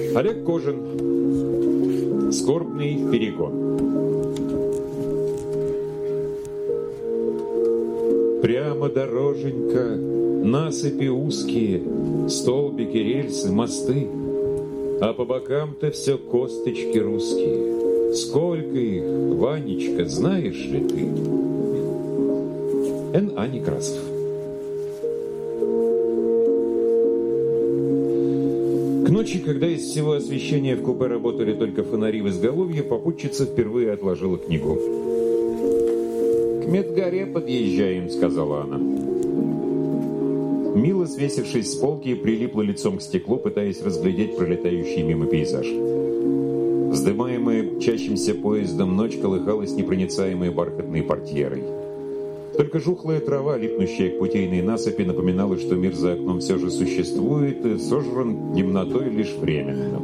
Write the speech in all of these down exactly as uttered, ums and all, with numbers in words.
Олег Кожин. Скорбный перегон. Прямо дороженька, насыпи узкие, столбики, рельсы, мосты, а по бокам-то все косточки русские. Сколько их, Ванечка, знаешь ли ты? Н. А. Некрасов. К ночи, когда из всего освещения в купе работали только фонари в изголовье, попутчица впервые отложила книгу. «К Медгоре подъезжаем», — сказала она. Мила, свесившись с полки, прилипла лицом к стеклу, пытаясь разглядеть пролетающий мимо пейзаж. Вздымаемая мчащимся поездом ночь колыхалась непроницаемой бархатной портьерой. Только жухлая трава, липнущая к путейной насыпи, напоминала, что мир за окном все же существует и сожран темнотой лишь временно.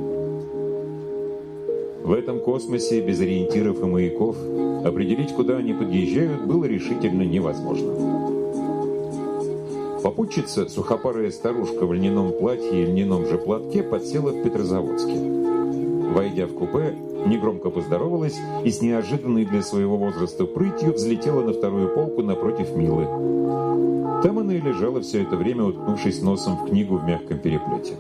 В этом космосе, без ориентиров и маяков, определить, куда они подъезжают, было решительно невозможно. Попутчица, сухопарая старушка в льняном платье и льняном же платке, подсела в Петрозаводске. Войдя в купе, негромко поздоровалась и с неожиданной для своего возраста прытью взлетела на вторую полку напротив Милы. Там она и лежала все это время, уткнувшись носом в книгу в мягком переплете.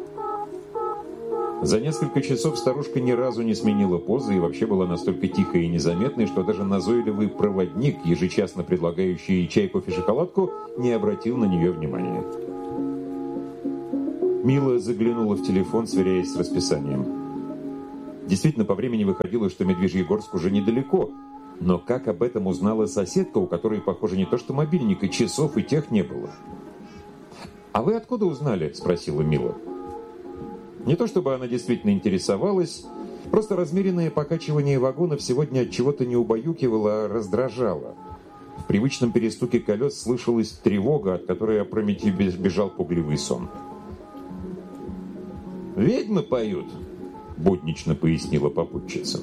За несколько часов старушка ни разу не сменила позы и вообще была настолько тихой и незаметной, что даже назойливый проводник, ежечасно предлагающий чай, кофе, шоколадку, не обратил на нее внимания. Мила заглянула в телефон, сверяясь с расписанием. Действительно, по времени выходило, что Медвежьегорск уже недалеко, но как об этом узнала соседка, у которой, похоже, не то что мобильник, и часов, и тех не было? «А вы откуда узнали?» – спросила Мила. Не то чтобы она действительно интересовалась, просто размеренное покачивание вагонов сегодня от чего-то не убаюкивало, а раздражало. В привычном перестуке колес слышалась тревога, от которой опрометью бежал пугливый сон. «Ведьмы поют», — буднично пояснила попутчица.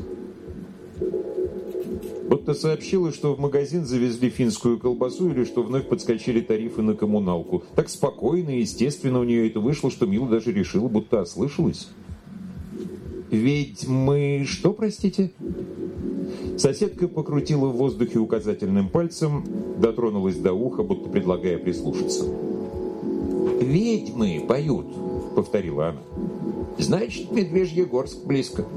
Будто сообщила, что в магазин завезли финскую колбасу или что вновь подскочили тарифы на коммуналку. Так спокойно и естественно у нее это вышло, что Мила даже решила, будто ослышалась. «Ведь мы что, простите?» Соседка покрутила в воздухе указательным пальцем, дотронулась до уха, будто предлагая прислушаться. «Ведьмы поют», — повторила она. «Значит, Медвежьегорск близко».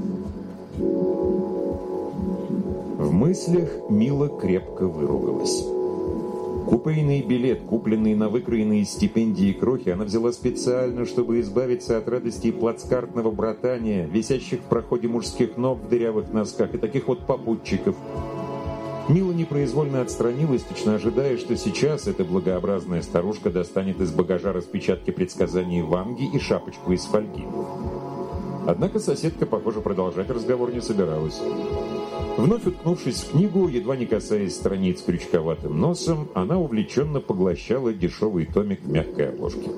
В мыслях Мила крепко выругалась. Купейный билет, купленный на выкроенные стипендии крохи, она взяла специально, чтобы избавиться от радостей плацкартного братания, висящих в проходе мужских ног в дырявых носках и таких вот попутчиков. Мила непроизвольно отстранилась, точно ожидая, что сейчас эта благообразная старушка достанет из багажа распечатки предсказаний Ванги и шапочку из фольги. Однако соседка, похоже, продолжать разговор не собиралась. Вновь уткнувшись в книгу, едва не касаясь страниц крючковатым носом, она увлеченно поглощала дешевый томик в мягкой обложке.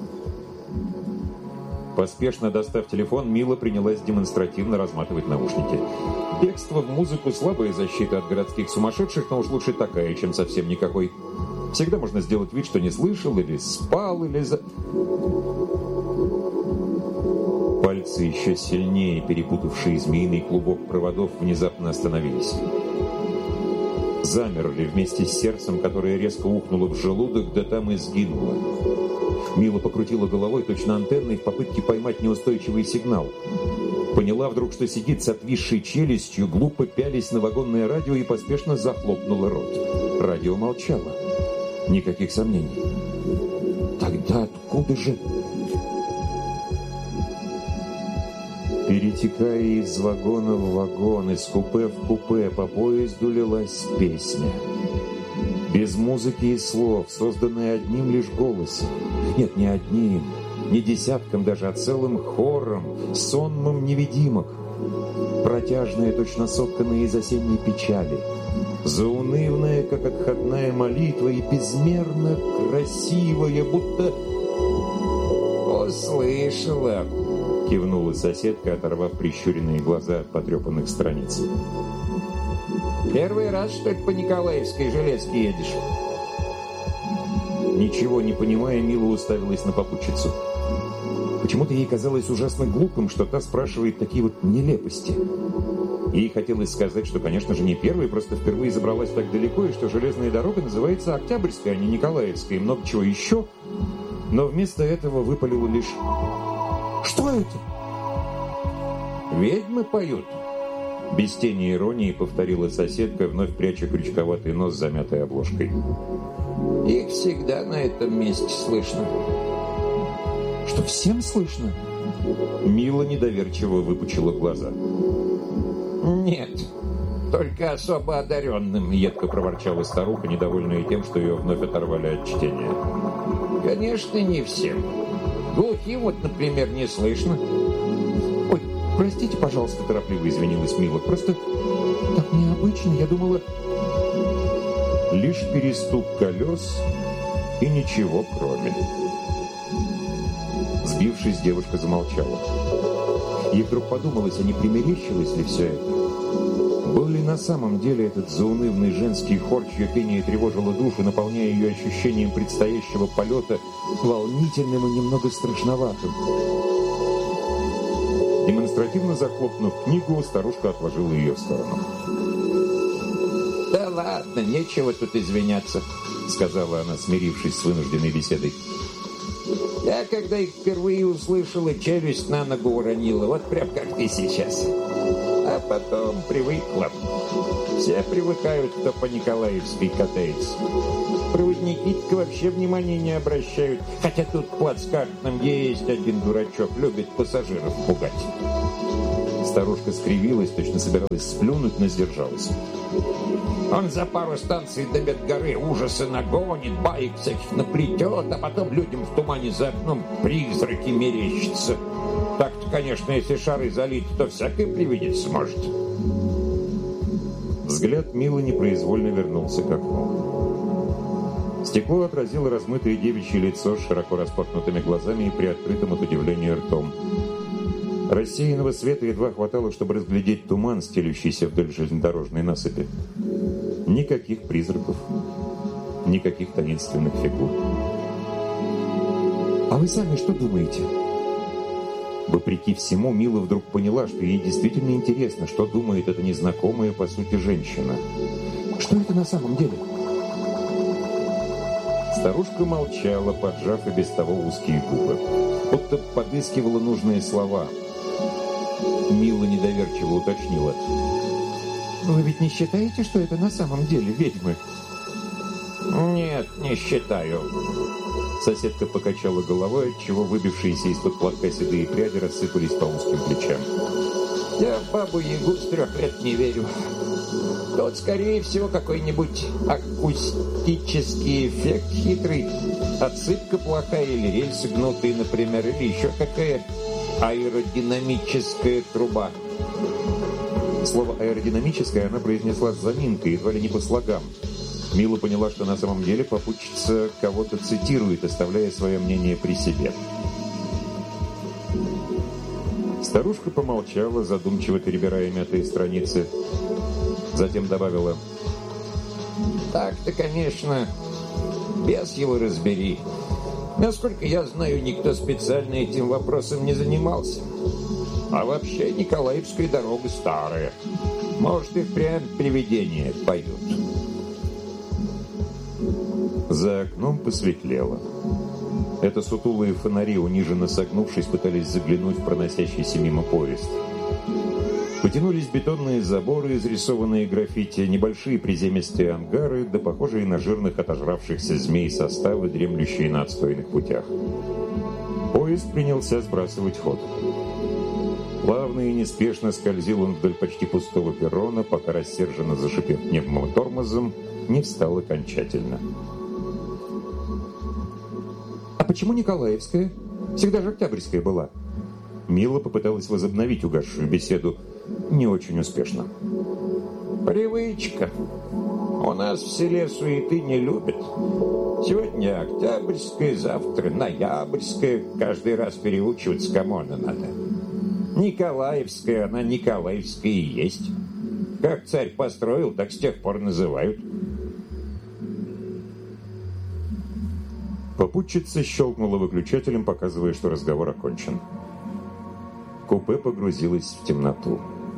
Поспешно достав телефон, Мила принялась демонстративно разматывать наушники. Бегство в музыку — слабая защита от городских сумасшедших, но уж лучше такая, чем совсем никакой. Всегда можно сделать вид, что не слышал, или спал, или за... Пальцы, еще сильнее перепутавшие змеиный клубок проводов, внезапно остановились. Замерли вместе с сердцем, которое резко ухнуло в желудок, да там и сгинуло. Мила покрутила головой, точно антенной, в попытке поймать неустойчивый сигнал. Поняла вдруг, что сидит с отвисшей челюстью, глупо пялись на вагонное радио и поспешно захлопнула рот. Радио молчало. Никаких сомнений. Тогда откуда же... Перетекая из вагона в вагон, из купе в купе, по поезду лилась песня. Без музыки и слов, созданная одним лишь голосом. Нет, не одним, не десятком даже, а целым хором, сонмом невидимок. Протяжная, точно сотканная из осенней печали. Заунывная, как отходная молитва, и безмерно красивая, будто... «Услышала!» — кивнула соседка, оторвав прищуренные глаза от потрепанных страниц. «Первый раз, что ли, по Николаевской железке едешь?» Ничего не понимая, Мила уставилась на попутчицу. Почему-то ей казалось ужасно глупым, что та спрашивает такие вот нелепости. Ей хотелось сказать, что, конечно же, не первой, просто впервые забралась так далеко, и что железная дорога называется Октябрьская, а не Николаевская, и много чего еще. Но вместо этого выпалила лишь: «Что это?» «Ведьмы поют», — без тени иронии повторила соседка, вновь пряча крючковатый нос, замятой обложкой. «Их всегда на этом месте слышно». «Что, всем слышно?» Мила недоверчиво выпучила глаза. «Нет, только особо одаренным», — едко проворчала старуха, недовольная тем, что ее вновь оторвали от чтения. «Конечно, не всем. Глухим вот, например, не слышно». «Ой, простите, пожалуйста», — торопливо извинилась Мила. «Просто так необычно, я думала...» Лишь перестук колес и ничего кроме. Сбившись, девушка замолчала. Ей вдруг подумалось, а не примерещилось ли все это? Был ли на самом деле этот заунывный женский хор, чье пение тревожило душу, наполняя ее ощущением предстоящего полета, волнительным и немного страшноватым? Демонстративно захлопнув книгу, старушка отложила ее в сторону. «Да ладно, нечего тут извиняться», — сказала она, смирившись с вынужденной беседой. «Я, когда их впервые услышала, челюсть на ногу уронила, вот прям как ты сейчас. А потом привыкла. Все привыкают, кто по Николаевской катается. Проводники-то вообще внимания не обращают, хотя тут в плацкартном есть один дурачок, любит пассажиров пугать». Старушка скривилась, точно собиралась сплюнуть, но сдержалась. «Он за пару станций до Медгоры ужасы нагонит, баек всяких наплетет, а потом людям в тумане за окном призраки мерещатся. Так-то, конечно, если шары залить, то всякое привидеться может». Взгляд Милы непроизвольно вернулся к окну. Стекло отразило размытое девичье лицо с широко распахнутыми глазами и приоткрытым от удивления ртом. Рассеянного света едва хватало, чтобы разглядеть туман, стелющийся вдоль железнодорожной насыпи. Никаких призраков, никаких таинственных фигур. «А вы сами что думаете?» Вопреки всему, Мила вдруг поняла, что ей действительно интересно, что думает эта незнакомая, по сути, женщина. «Что это на самом деле?» Старушка молчала, поджав и без того узкие губы, будто подыскивала нужные слова. Мила недоверчиво уточнила: «Вы ведь не считаете, что это на самом деле ведьмы?» «Нет, не считаю». Соседка покачала головой, отчего выбившиеся из-под платка седые пряди рассыпались по узким плечам. «Я в бабу-ягу с трех лет не верю. Тут, скорее всего, какой-нибудь акустический эффект хитрый. Отсыпка плохая или рельсы гнутые, например, или еще какая аэродинамическая труба». Слово «аэродинамическая» она произнесла с заминкой, едва ли не по слогам. Мила поняла, что на самом деле попутчица кого-то цитирует, оставляя свое мнение при себе. Старушка помолчала, задумчиво перебирая мятые страницы. Затем добавила: «Так-то, конечно, бес его разбери. Насколько я знаю, никто специально этим вопросом не занимался. А вообще Николаевская дорога старая. Может, и впрямь привидения поют». За окном посветлело. Это сутулые фонари, униженно согнувшись, пытались заглянуть в проносящийся мимо поезд. Потянулись бетонные заборы, изрисованные граффити, небольшие приземистые ангары, да похожие на жирных отожравшихся змей составы, дремлющие на отстойных путях. Поезд принялся сбрасывать ход. Плавно и неспешно скользил он вдоль почти пустого перрона, пока, рассерженно зашипев пневмотормозом, не встал окончательно. «А почему Николаевская? Всегда же Октябрьская была». Мила попыталась возобновить угасшую беседу. Не очень успешно. «Привычка. У нас в селе суеты не любят. Сегодня Октябрьская, завтра Ноябрьская. Каждый раз переучиваться кому она надо. Николаевская, она Николаевская и есть. Как царь построил, так с тех пор называют». Попутчица щелкнула выключателем, показывая, что разговор окончен. Купе погрузилось в темноту.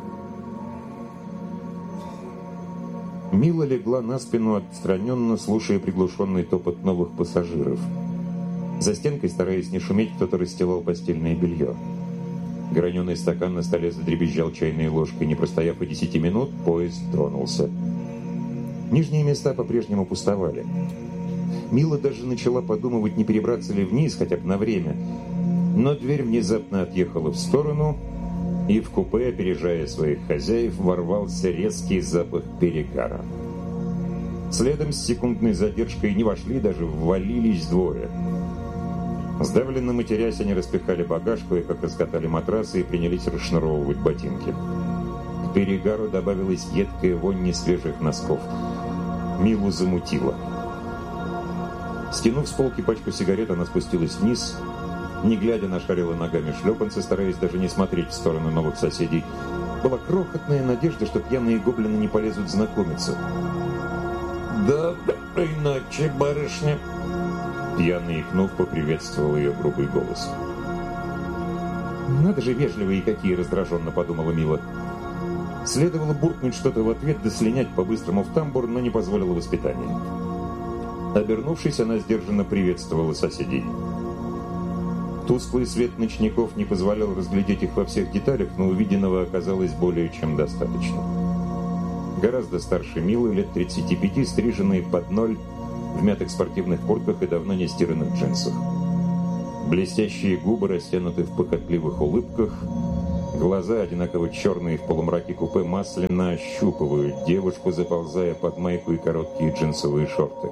Мила легла на спину, отстраненно слушая приглушенный топот новых пассажиров. За стенкой, стараясь не шуметь, кто-то расстилал постельное белье. Граненый стакан на столе задребезжал чайной ложкой. Не простояв и десяти минут, поезд тронулся. Нижние места по-прежнему пустовали. Мила даже начала подумывать, не перебраться ли вниз, хотя бы на время. Но дверь внезапно отъехала в сторону, и в купе, опережая своих хозяев, ворвался резкий запах перегара. Следом с секундной задержкой не вошли, даже ввалились двое. Сдавленно матерясь, они распихали багаж, кое-как раскатали матрасы и принялись расшнуровывать ботинки. К перегару добавилась едкая вонь несвежих носков. Милу замутило. Стянув с полки пачку сигарет, она спустилась вниз, не глядя, нашарила ногами шлепанцы, стараясь даже не смотреть в сторону новых соседей. Была крохотная надежда, что пьяные гоблины не полезут знакомиться. «Доброй ночи, барышня!» Пьяный икнув, поприветствовал ее грубый голос. «Надо же, вежливые какие!» — раздраженно подумала Мила. Следовало буркнуть что-то в ответ, да слинять по-быстрому в тамбур, но не позволило воспитание. Обернувшись, она сдержанно приветствовала соседей. Тусклый свет ночников не позволял разглядеть их во всех деталях, но увиденного оказалось более чем достаточно. Гораздо старше Милы, лет тридцати пяти, стриженные под ноль, в мятых спортивных куртках и давно не стиранных джинсах. Блестящие губы растянуты в похотливых улыбках, глаза, одинаково черные в полумраке купе, масляно ощупывают девушку, заползая под майку и короткие джинсовые шорты.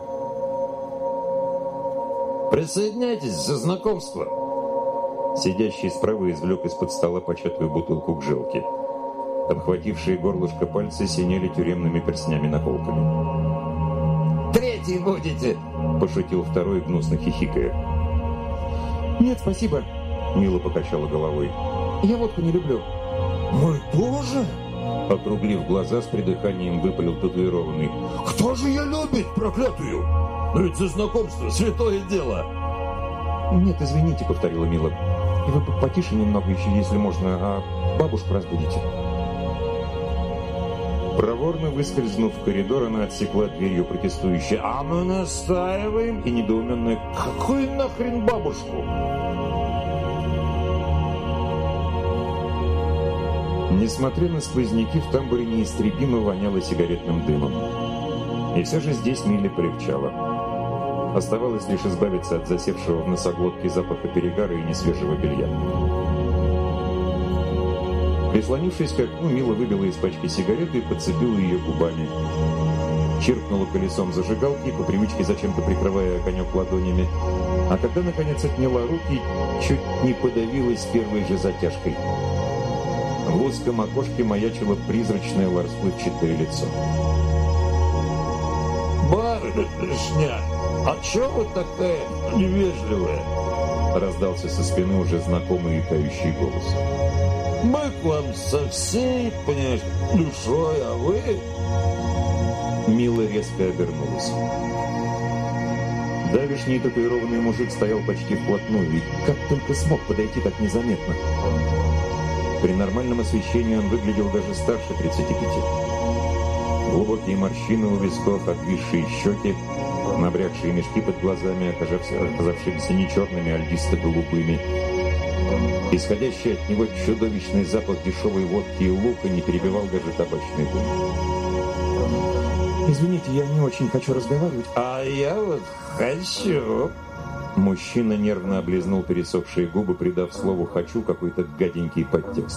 «Присоединяйтесь за знакомство!» Сидящий справа извлек из-под стола початую бутылку гжелки. Обхватившие горлышко пальцы синели тюремными перстнями наколками. «Третий будете!» – пошутил второй, гнусно хихикая. «Нет, спасибо!» – Мила покачала головой. «Я водку не люблю». «Мы тоже?» – округлив глаза, с придыханием выпалил татуированный. «Кто же ее любит, проклятую? Но ведь за знакомство святое дело!» «Нет, извините», — повторила Мила. «И вы потише немного еще, если можно, а бабушку разбудите». Проворно выскользнув в коридор, она отсекла дверью протестующая. «А мы настаиваем!» И недоуменная: «Какую нахрен бабушку?» Несмотря на сквозняки, в тамбуре неистребимо воняло сигаретным дымом. И все же здесь Миле полегчало. Оставалось лишь избавиться от засевшего в носоглотке запаха перегара и несвежего белья. Прислонившись к окну, Мила выбила из пачки сигареты и подцепила ее губами. Чиркнула колесом зажигалки, по привычке зачем-то прикрывая огонек ладонями. А когда, наконец, отняла руки, чуть не подавилась первой же затяжкой. В узком окошке маячило призрачное расплывчатое лицо. «Барышня, а чё вы такая невежливая?» Раздался со спины уже знакомый икающий голос. «Мы к вам со всей, понимаешь, душой, а вы...» Мила резко обернулась. Давишний татуированный мужик стоял почти вплотную, и как только смог подойти так незаметно. При нормальном освещении он выглядел даже старше тридцати пяти. Глубокие морщины у висков, отвисшие щеки, набрякшие мешки под глазами, оказавшимися не черными, а льдисто-голубыми. Исходящий от него чудовищный запах дешевой водки и лука не перебивал даже табачный дым. «Извините, я не очень хочу разговаривать». «А я вот хочу». Мужчина нервно облизнул пересохшие губы, придав слову «хочу» какой-то гаденький подтекст.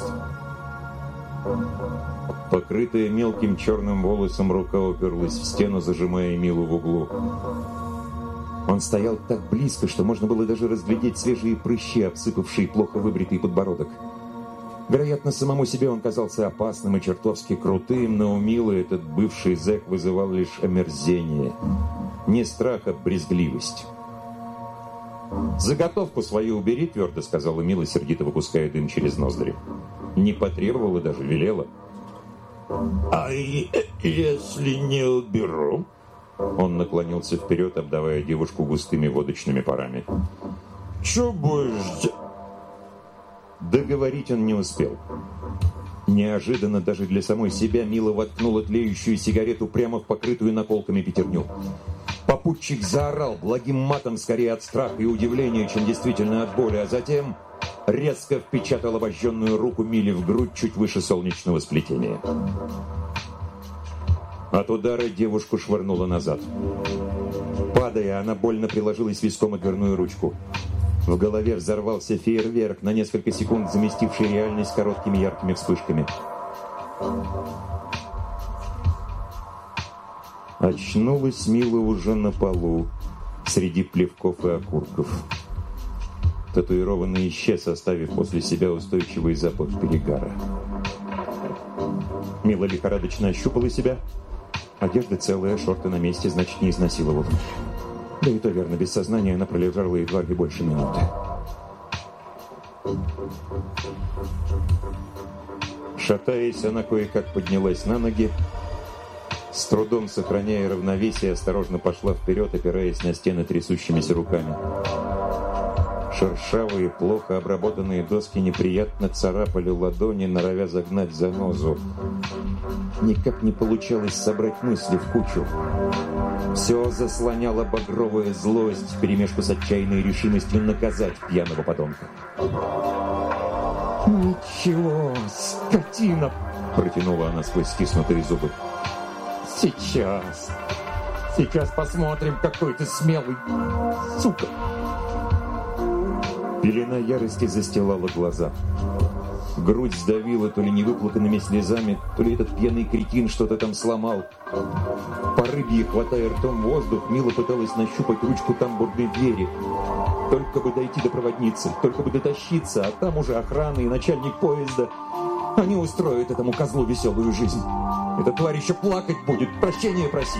Покрытая мелким черным волосом рука уперлась в стену, зажимая Милу в углу. Он стоял так близко, что можно было даже разглядеть свежие прыщи, обсыпавшие плохо выбритый подбородок. Вероятно, самому себе он казался опасным и чертовски крутым, но у Милы этот бывший зэк вызывал лишь омерзение. Не страх, а брезгливость. «Заготовку свою убери», — твердо сказала Мила, сердито выпуская дым через ноздри. Не потребовала, даже велела. «А если не уберу?» Он наклонился вперед, обдавая девушку густыми водочными парами. «Чё будешь?» Договорить он не успел. Неожиданно даже для самой себя Мила воткнула тлеющую сигарету прямо в покрытую наколками пятерню. Попутчик заорал благим матом скорее от страха и удивления, чем действительно от боли, а затем резко впечатал обожженную руку Миле в грудь чуть выше солнечного сплетения. От удара девушку швырнуло назад. Падая, она больно приложилась виском о дверную ручку. В голове взорвался фейерверк, на несколько секунд заместивший реальность короткими яркими вспышками. Очнулась Мила уже на полу, среди плевков и окурков. Татуированный исчез, оставив после себя устойчивый запах перегара. Мила лихорадочно ощупала себя. Одежда целая, шорты на месте, значит, не изнасиловал. Да и то верно, без сознания она пролежала едва ли больше минуты. Шатаясь, она кое-как поднялась на ноги. С трудом сохраняя равновесие, осторожно пошла вперед, опираясь на стены трясущимися руками. Шершавые, плохо обработанные доски неприятно царапали ладони, норовя загнать занозу. Никак не получалось собрать мысли в кучу. Все заслоняла багровая злость вперемешку с отчаянной решимостью наказать пьяного подонка. «Ничего, скотина!» — протянула она сквозь стиснутые зубы. «Сейчас! Сейчас посмотрим, какой ты смелый, сука!» Пелена ярости застилала глаза. Грудь сдавила то ли невыплаканными слезами, то ли этот пьяный кретин что-то там сломал. По рыбье, хватая ртом воздух, Мила пыталась нащупать ручку тамбурной двери. Только бы дойти до проводницы, только бы дотащиться, а там уже охрана и начальник поезда. Они устроят этому козлу веселую жизнь. Эта тварь еще плакать будет, прощения просить.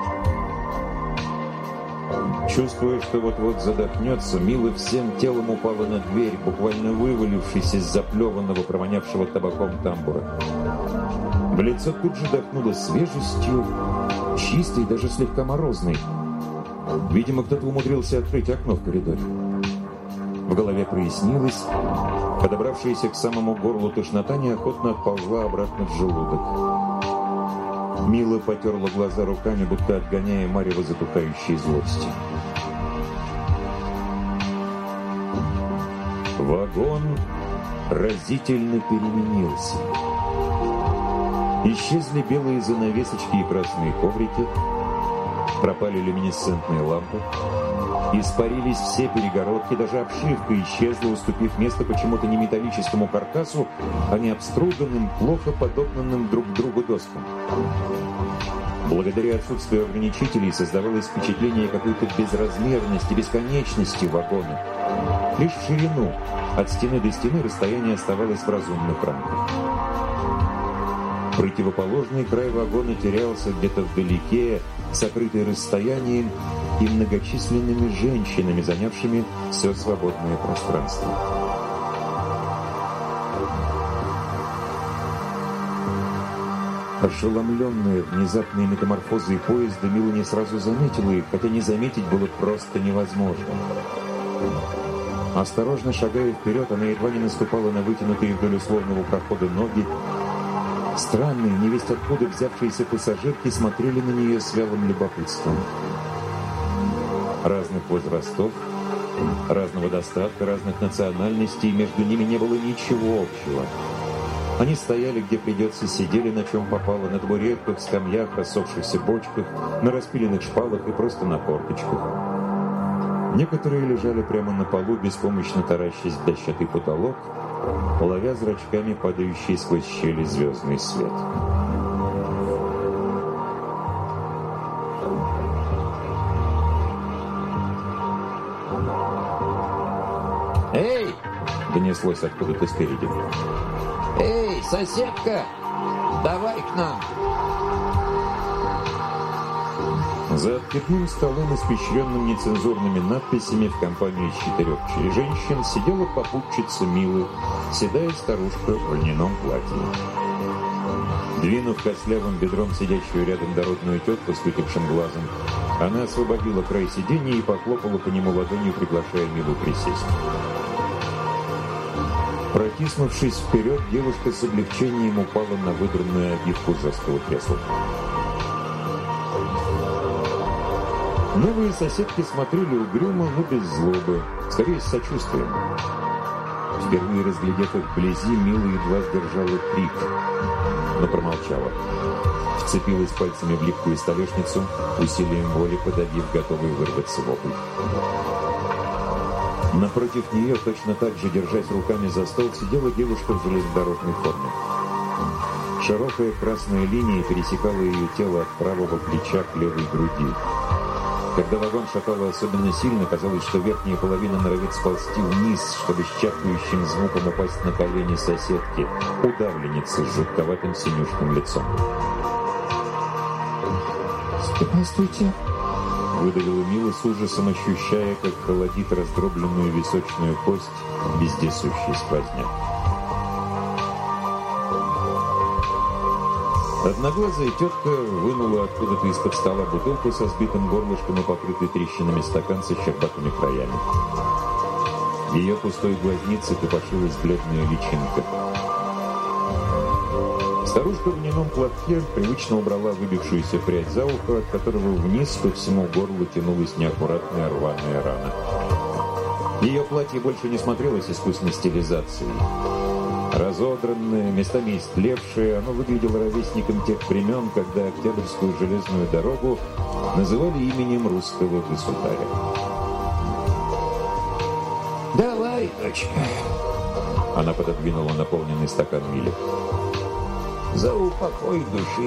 Чувствуя, что вот-вот задохнется, Мила всем телом упала на дверь, буквально вывалившись из заплеванного, провонявшего табаком тамбура. В лицо тут же дохнуло свежестью, чистой, даже слегка морозной. Видимо, кто-то умудрился открыть окно в коридоре. В голове прояснилось, подобравшаяся к самому горлу тошнота неохотно отползла обратно в желудок. Мила потерла глаза руками, будто отгоняя марево затухающей злости. Вагон разительно переменился. Исчезли белые занавесочки и красные коврики, пропали люминесцентные лампы, испарились все перегородки, даже обшивка исчезла, уступив место почему-то не металлическому каркасу, а не обструганным, плохо подогнанным друг к другу доскам. Благодаря отсутствию ограничителей создавалось впечатление какой-то безразмерности, бесконечности вагона. Лишь в ширину, от стены до стены, расстояние оставалось в разумных рамках. Противоположный край вагона терялся где-то вдалеке, сокрытый расстоянием и многочисленными женщинами, занявшими все свободное пространство. Ошеломленная внезапной метаморфозой поезда, Мила не сразу заметила их, хотя не заметить было просто невозможно. Осторожно шагая вперед, она едва не наступала на вытянутые вдоль условного прохода ноги. Странные, невесть откуда взявшиеся пассажирки смотрели на нее с вялым любопытством. Разных возрастов, разного достатка, разных национальностей, между ними не было ничего общего. Они стояли, где придется, сидели, на чем попало, на табуретках, скамьях, рассохшихся бочках, на распиленных шпалах и просто на корточках. Некоторые лежали прямо на полу, беспомощно таращась в дощатый потолок, ловя зрачками падающий сквозь щели звездный свет. «Эй!» — донеслось откуда-то спереди. «Эй, соседка! Давай к нам!» За откидным столом, испещренным нецензурными надписями, в компании из четырех женщин сидела попутчица Милы, седая старушка в льняном платье. Двинув костлявым бедром сидящую рядом дородную тетку с выкипшим глазом, она освободила край сиденья и похлопала по нему ладонью, приглашая Милу присесть. Протиснувшись вперед, девушка с облегчением упала на выдранную обивку жесткого кресла. Новые соседки смотрели угрюмо, но без злобы, скорее с сочувствием. Впервые разглядев их вблизи, Мила едва сдержала крик, но промолчала. Вцепилась пальцами в липкую столешницу, усилием воли подавив готовый вырваться вопль. Напротив нее, точно так же, держась руками за стол, сидела девушка в железнодорожной форме. Широкая красная линия пересекала ее тело от правого плеча к левой груди. Когда вагон шатало особенно сильно, казалось, что верхняя половина норовит сползти вниз, чтобы с чавкающим звуком упасть на колени соседки, удавленницы с жутковатым синюшным лицом. «Здравствуйте», — выдавила Мила с ужасом, ощущая, как холодит раздробленную височную кость вездесущий сквозняк. Одноглазая тетка вынула откуда-то из-под стола бутылку со сбитым горлышком и покрытый трещинами стакан со щербатыми краями. В ее пустой глазнице копошилась бледная личинка. Старушка в льняном платке привычно убрала выбившуюся прядь за ухо, от которого вниз по всему горлу тянулась неаккуратная рваная рана. Ее платье больше не смотрелось искусной стилизацией. Разодранное, местами истлевшее, оно выглядело ровесником тех времен, когда Октябрьскую железную дорогу называли именем русского государя. «Давай, дочка!» Она пододвинула наполненный стакан Миле. «За упокой души